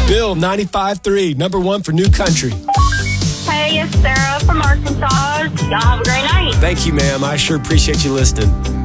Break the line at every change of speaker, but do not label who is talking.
Bill, 95.3, number one for new country.
Hey, it's Sarah from Arkansas. Y'all have a great night.
Thank you, ma'am. I sure appreciate you listening.